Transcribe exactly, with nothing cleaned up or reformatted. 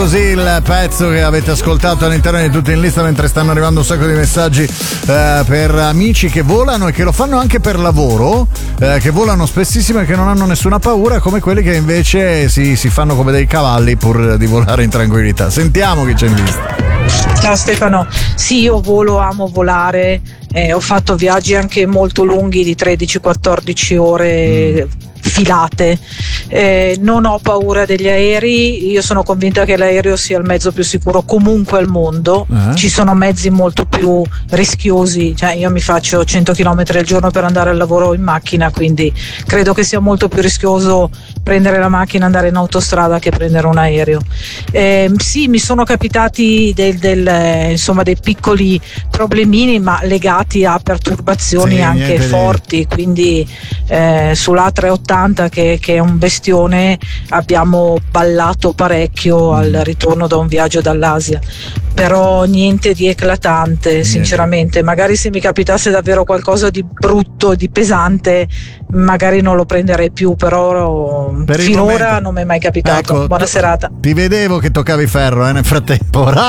Così il pezzo che avete ascoltato all'interno di Tutti in Lista, mentre stanno arrivando un sacco di messaggi eh, per amici che volano e che lo fanno anche per lavoro, eh, che volano spessissimo e che non hanno nessuna paura, come quelli che invece si, si fanno come dei cavalli pur di volare in tranquillità. Sentiamo chi c'è in lista. Ciao Stefano, sì, io volo, amo volare, eh, ho fatto viaggi anche molto lunghi di tredici quattordici ore mm. filate, eh, non ho paura degli aerei, io sono convinta che l'aereo sia il mezzo più sicuro comunque al mondo, eh. Ci sono mezzi molto più rischiosi, cioè io mi faccio cento chilometri al giorno per andare al lavoro in macchina, quindi credo che sia molto più rischioso prendere la macchina e andare in autostrada che prendere un aereo. Eh, sì, mi sono capitati del, del, eh, insomma dei piccoli problemini, ma legati a perturbazioni sì, anche forti, di... quindi eh, sull'A trecentottanta che, che è un bestione abbiamo ballato parecchio al ritorno da un viaggio dall'Asia, però niente di eclatante, niente. Sinceramente, magari se mi capitasse davvero qualcosa di brutto, di pesante, magari non lo prenderei più, però per finora non mi è mai capitato. Ecco, buona serata. Ti vedevo che toccavi ferro eh, nel frattempo.